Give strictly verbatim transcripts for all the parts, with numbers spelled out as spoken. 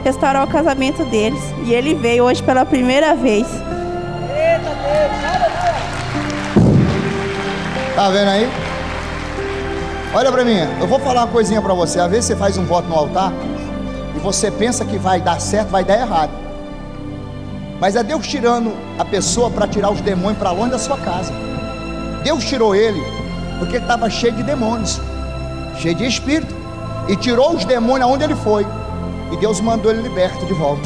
restaurar o casamento deles. E ele veio hoje pela primeira vez. Eita Deus, tá vendo aí? Olha pra mim, eu vou falar uma coisinha pra você. Às vezes você faz um voto no altar e você pensa que vai dar certo, vai dar errado. Mas é Deus tirando a pessoa para tirar os demônios para longe da sua casa. Deus tirou ele porque ele estava cheio de demônios, cheio de espírito, e tirou os demônios aonde ele foi, e Deus mandou ele liberto de volta.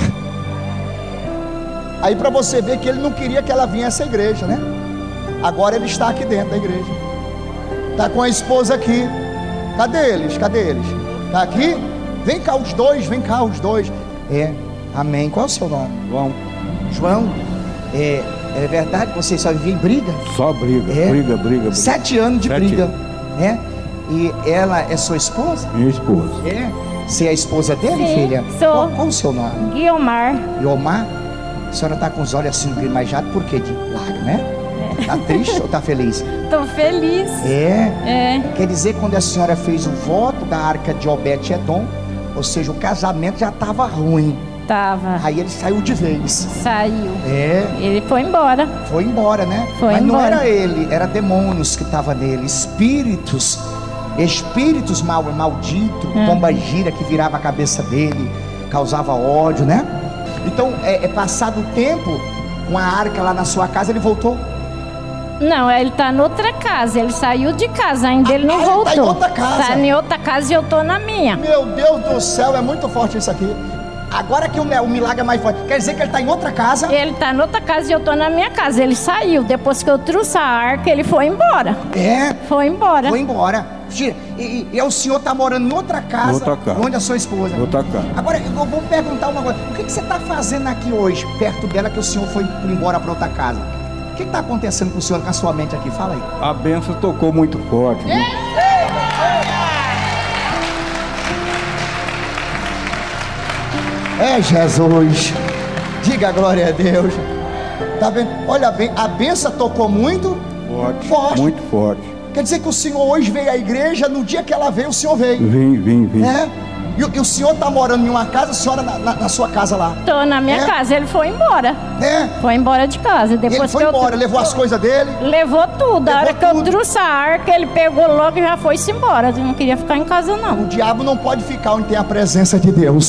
Aí para você ver que ele não queria que ela viesse à igreja, né? Agora ele está aqui dentro da igreja, está com a esposa aqui. Cadê eles? Cadê eles? Está aqui? Vem cá os dois, vem cá os dois. É, amém. Qual é o seu nome? João. João, é, é verdade que você só vivia em briga? Só briga, é. briga, briga, briga. Sete anos de Sete. briga, né? E ela é sua esposa? Minha esposa. É? Você é a esposa dele, Sim, filha? sou. Qual, qual o seu nome? Guiomar. Guiomar? A senhora tá com os olhos assim grimajados, por quê? De lágrima, né? É. Tá triste ou tá feliz? Tô feliz. É? É. Quer dizer, quando a senhora fez o voto da arca de Obed-Edom, ou seja, o casamento já tava ruim. Tava. Aí ele saiu de vez. Saiu. É. Ele foi embora. Foi embora, né? Foi Mas embora. não era ele, era demônios que estavam nele, espíritos, espíritos mal, malditos, Hum. pomba gira que virava a cabeça dele, causava ódio, né? Então, é, é passado o tempo, com a arca lá na sua casa, ele voltou. Não, ele tá em outra casa. Ele saiu de casa, ainda ele não Ah, ele voltou. tá em outra casa. Tá em outra casa e eu tô na minha. Meu Deus do céu, é muito forte isso aqui. Agora que o, o milagre é mais forte, quer dizer que ele está em outra casa? Ele tá em outra casa e eu tô na minha casa. Ele saiu. Depois que eu trouxe a arca, ele foi embora. É? Foi embora. Foi embora. E, e, e o senhor está morando em outra casa, Outra casa. onde a sua esposa. Outra casa. Agora, eu vou perguntar uma coisa. O que, que você está fazendo aqui hoje, perto dela, que o senhor foi embora para outra casa? O que está acontecendo com o senhor, com a sua mente aqui? Fala aí. A bênção tocou muito forte. Viu? É Jesus. Diga glória a Deus. Tá vendo? Olha bem, a bênção tocou muito Forte. forte. Muito forte. Quer dizer que o senhor hoje veio à igreja, no dia que ela veio, o senhor veio. Vim, vim, vim. É? E, o- e o senhor está morando em uma casa, a senhora na, na- na sua casa lá. Tô na minha É? casa. Ele foi embora. É? Foi embora de casa. Depois Ele foi que eu embora, levou as coisas dele. Levou tudo. Levou A hora que tudo. eu trouxe a arca, ele pegou logo e já foi-se embora. Eu não queria ficar em casa, não. O diabo não pode ficar onde tem a presença de Deus.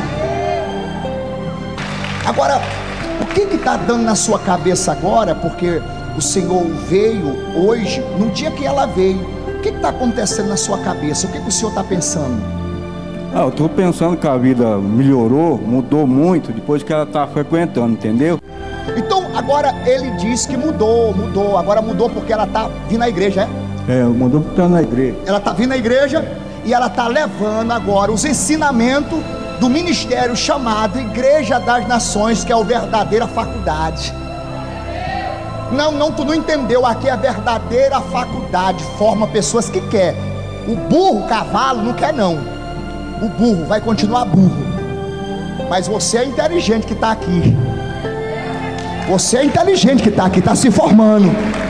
Agora, o que que está dando na sua cabeça agora? Porque o Senhor veio hoje, no dia que ela veio. O que está acontecendo na sua cabeça? O que que o Senhor está pensando? Ah, eu tô pensando que a vida melhorou, mudou muito depois que ela tá frequentando, entendeu? Então, agora ele diz que mudou, mudou. Agora mudou porque ela está vindo à igreja, é? É, mudou porque tá na igreja. Ela está vindo à igreja e ela está levando agora os ensinamentos do ministério chamado Igreja das Nações, que é a verdadeira faculdade. Não, não, tu não entendeu. Aqui é a verdadeira faculdade. Forma pessoas que quer. O burro, o cavalo, não quer não. O burro vai continuar burro. Mas você é inteligente que está aqui. Você é inteligente que está aqui, está se formando.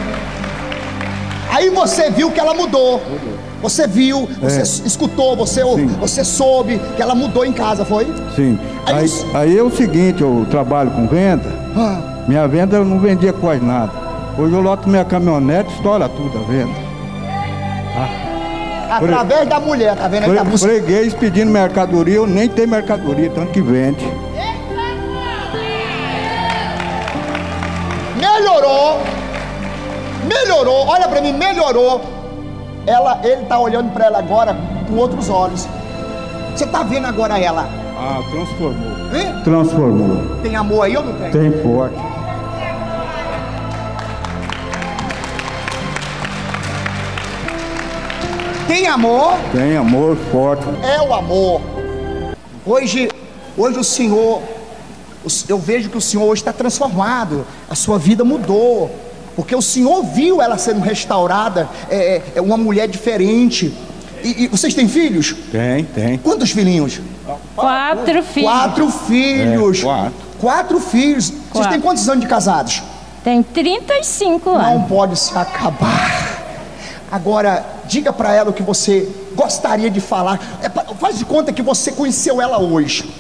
Aí você viu que ela mudou. Você viu, você É. escutou, você, Sim. você soube que ela mudou em casa, foi? Sim. Aí Aí, os- aí é o seguinte, eu trabalho com venda. Ah, Minha venda eu não vendia quase nada. Hoje eu loto minha caminhonete, estoura tudo a venda. através da mulher, tá vendo aí? Tá Fre- buscando. Freguês pedindo mercadoria, eu nem tenho mercadoria, tanto que vende. Melhorou. Melhorou, olha pra mim, melhorou. Ela, ele tá olhando pra ela agora com outros olhos. Você tá vendo agora ela? Ah, transformou. Hein? Transformou. Tem amor aí ou não tem? Tem forte. Tem amor, Tem amor forte. é o amor. Hoje, hoje o Senhor, o- eu vejo que o Senhor hoje está transformado. A sua vida mudou. Porque o Senhor viu ela sendo restaurada. É, é uma mulher diferente. E, e vocês têm filhos? Tem, tem. Quantos filhinhos? Quatro filhos. Quatro filhos. É, quatro. Quatro filhos. Vocês Quatro. têm quantos anos de casados? Tem trinta e cinco Não anos. pode se acabar. Agora, diga para ela o que você gostaria de falar. É, pa- faz de conta que você conheceu ela hoje.